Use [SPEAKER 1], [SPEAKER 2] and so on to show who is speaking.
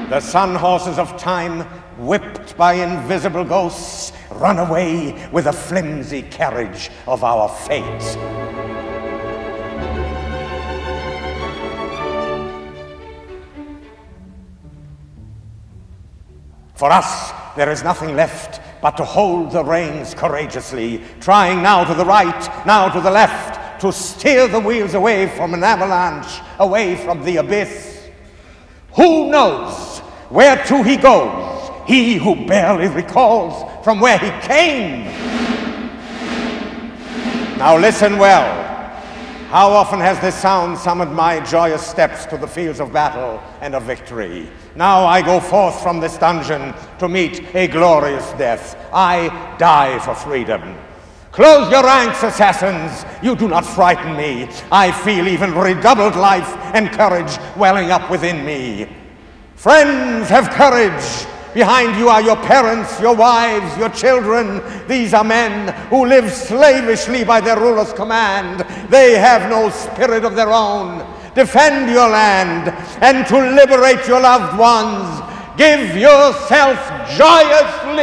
[SPEAKER 1] The sun horses of time, whipped by invisible ghosts, run away with the flimsy carriage of our fate. For us, there is nothing left but to hold the reins courageously, trying now to the right, now to the left, to steer the wheels away from an avalanche, away from the abyss. Who knows where to he goes, he who barely recalls from where he came? Now listen well. How often has this sound summoned my joyous steps to the fields of battle and of victory? Now I go forth from this dungeon to meet a glorious death. I die for freedom. Close your ranks, assassins. You do not frighten me. I feel even redoubled life and courage welling up within me. Friends, have courage. Behind you are your parents, your wives, your children. These are men who live slavishly by their ruler's command. They have no spirit of their own. Defend your land, and to liberate your loved ones, give yourself joyously.